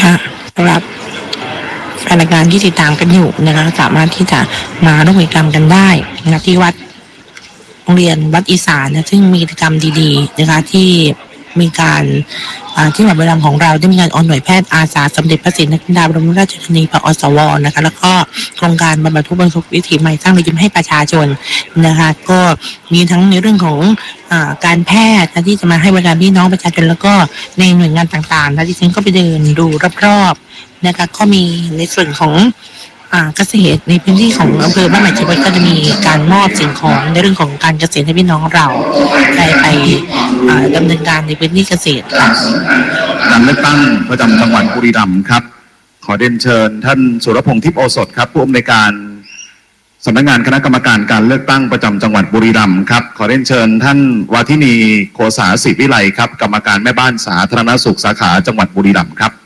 ค่ะสำหรับแฟนรายการที่ติดตามกันอยู่นะคะสามารถที่จะมาร่วมกิจกรรมกันได้นะคะที่วัดโรงเรียนวัดอีสานนะซึ่งมีกิจกรรมดีๆนะคะที่มีการที่แบบเวลาของเราได้มีการออนหน่วยแพทย์อาสาสมเด็จพระศรีนครินทราบรมราชชนนีพอสวนะคะแล้วก็โครงการบรรพทุกบรรทุกวิถีใหม่สร้างรอยยิ้มให้ประชาชนนะคะก็มีทั้งในเรื่องของการแพทย์ที่จะมาให้บริการพี่น้องประชาชนแล้วก็ในหน่วยงานต่างๆนะที่ฉันก็ไปเดินดูรอบๆนะคะก็มีในส่วนของเกษตรในพื้นที่ของอำเภอบ้านใหม่ชัยวัฒน์ก็จะมีการมอบสิ่งของในเรื่องของการเกษตรให้พี่น้องเราได้ไปดำเนินการในพื้นที่เกษตรค่ะการเลือกตั้งประจำจังหวัดบุรีรัมย์ครับขอเรียนเชิญท่านสุรพงษ์ทิพย์โอสถครับผู้อำนวยการสำนักงานคณะกรรมการการเลือกตั้งประจำจังหวัดบุรีรัมย์ครับขอเรียนเชิญท่านวาทินีโคสาศิวิไลครับกรรมการแม่บ้านสาธารณสุขสาขาจังหวัดบุรีรัมย์ครับ